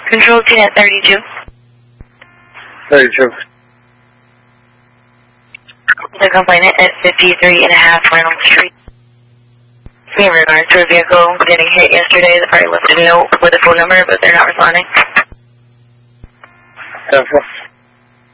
Control team at 32. 32. The complainant at 53.5 Reynolds Street. In regards to a vehicle getting hit yesterday, the party left a note with a phone number, but they're not responding. 10-4.